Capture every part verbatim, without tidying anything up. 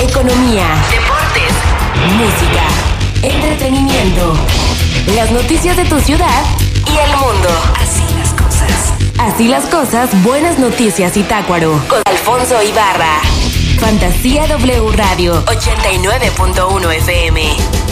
economía, deportes, música, entretenimiento, las noticias de tu ciudad y el mundo. Así las cosas. Así las cosas, buenas noticias Zitácuaro. Con Alfonso Ibarra. Fantasía W Radio ochenta y nueve punto uno F M.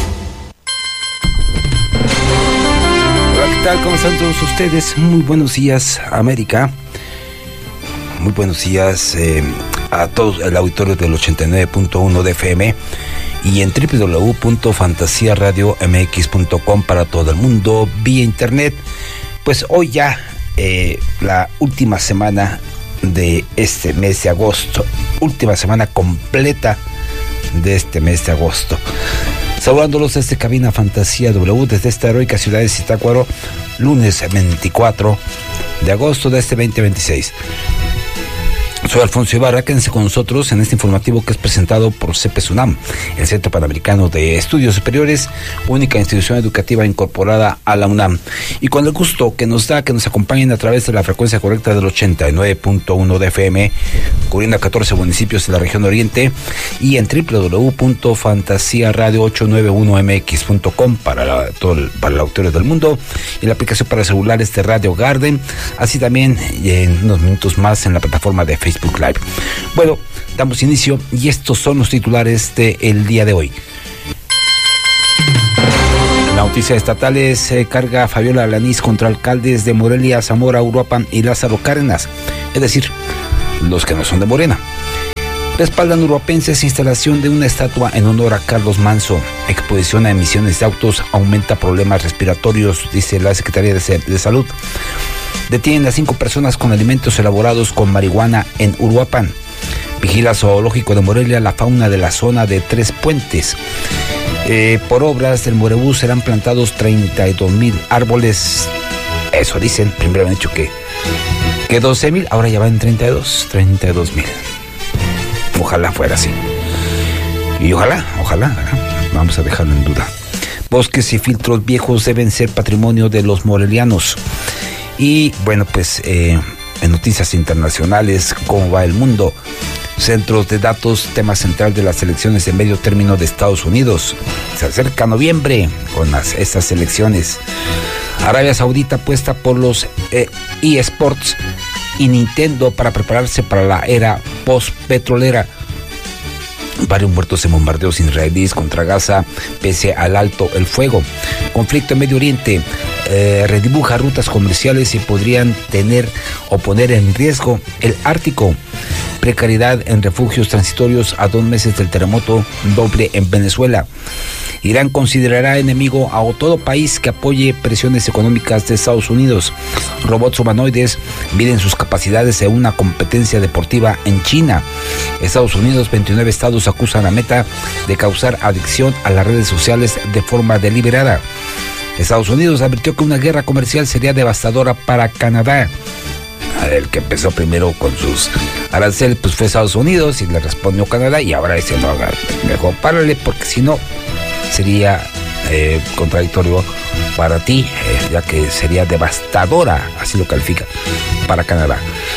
Hola, ¿qué tal? ¿Cómo están todos ustedes? Muy buenos días, América. Muy buenos días eh, a todo el auditorio del ochenta y nueve punto uno de F M y en doble u doble u doble u punto fantasía radio m x punto com para todo el mundo vía internet. Pues hoy ya eh, la última semana de este mes de agosto, última semana completa de este mes de agosto. Saludándolos desde cabina Fantasía W, desde esta heroica ciudad de Zitácuaro, lunes veinticuatro de agosto de este veinte veintiséis. Soy Alfonso Ibarra, quédense con nosotros en este informativo que es presentado por CEPES UNAM, el Centro Panamericano de Estudios Superiores, única institución educativa incorporada a la UNAM. Y con el gusto que nos da que nos acompañen a través de la frecuencia correcta del ochenta y nueve punto uno de F M, cubriendo a catorce municipios de la región oriente, y en doble u doble u doble u punto fantasía radio ochocientos noventa y uno m x punto com para, la, todo el, para el auditorio del mundo, y la aplicación para celulares de Radio Garden, así también en unos minutos más en la plataforma de Facebook Live. Bueno, damos inicio y estos son los titulares del día de hoy. La noticia estatal es eh, carga Fabiola Alanís contra alcaldes de Morelia, Zamora, Uruapan y Lázaro Cárdenas, es decir, los que no son de Morena. Respaldan uruapenses instalación de una estatua en honor a Carlos Manso. Exposición a emisiones de autos aumenta problemas respiratorios, dice la Secretaría de, de Salud. Detienen a cinco personas con alimentos elaborados con marihuana en Uruapan. Vigila Zoológico de Morelia la fauna de la zona de Tres Puentes. Eh, por obras del Morebús serán plantados treinta y dos mil árboles. Eso dicen, primero han dicho que, que doce mil, ahora ya van en treinta y dos, treinta y dos mil. Ojalá fuera así. Y ojalá, ojalá, vamos a dejarlo en duda. Bosques y filtros viejos deben ser patrimonio de los morelianos. Y bueno, pues eh, en noticias internacionales, ¿cómo va el mundo? Centros de datos, tema central de las elecciones de medio término de Estados Unidos. Se acerca noviembre con las, estas elecciones. Arabia Saudita apuesta por los eh, eSports y Nintendo para prepararse para la era post-petrolera. Varios muertos en bombardeos israelíes contra Gaza, pese al alto el fuego. Conflicto en Medio Oriente. Eh, redibuja rutas comerciales y podrían tener o poner en riesgo el Ártico. Precariedad en refugios transitorios a dos meses del terremoto doble en Venezuela. Irán considerará enemigo a todo país que apoye presiones económicas de Estados Unidos. Robots humanoides miden sus capacidades en una competencia deportiva en China. Estados Unidos, veintinueve estados acusan a Meta de causar adicción a las redes sociales de forma deliberada. Estados Unidos advirtió que una guerra comercial sería devastadora para Canadá. El que empezó primero con sus aranceles pues fue Estados Unidos y le respondió Canadá, y ahora dice no, mejor párale porque si no sería eh, contradictorio para ti, eh, ya que sería devastadora, así lo califica, para Canadá.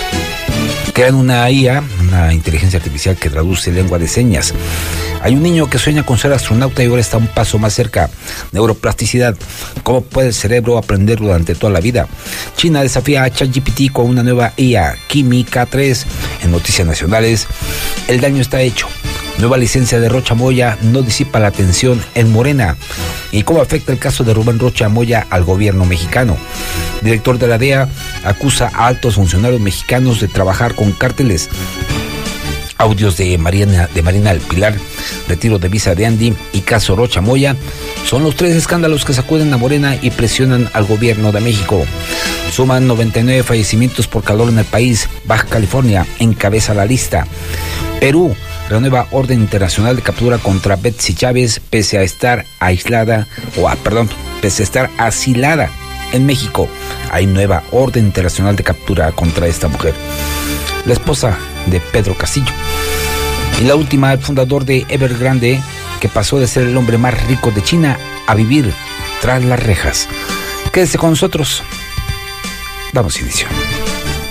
Crean una I A, una inteligencia artificial que traduce lengua de señas. Hay un niño que sueña con ser astronauta y ahora está un paso más cerca. Neuroplasticidad. ¿Cómo puede el cerebro aprender durante toda la vida? China desafía a ChatGPT con una nueva I A, Kimi K tres. En noticias nacionales, el daño está hecho. Nueva licencia de Rocha Moya no disipa la tensión en Morena. ¿Y cómo afecta el caso de Rubén Rocha Moya al gobierno mexicano? Director de la D E A acusa a altos funcionarios mexicanos de trabajar con cárteles. Audios de Marina, de Marina del Pilar, retiro de visa de Andy y caso Rocha Moya son los tres escándalos que sacuden a Morena y presionan al gobierno de México. Suman noventa y nueve fallecimientos por calor en el país. Baja California encabeza la lista. Perú renueva orden internacional de captura contra Betsy Chávez pese a estar aislada, o a, perdón, pese a estar asilada en México. Hay nueva orden internacional de captura contra esta mujer. La esposa de Pedro Castillo. Y la última, el fundador de Evergrande, que pasó de ser el hombre más rico de China a vivir tras las rejas. Quédese con nosotros. Damos inicio.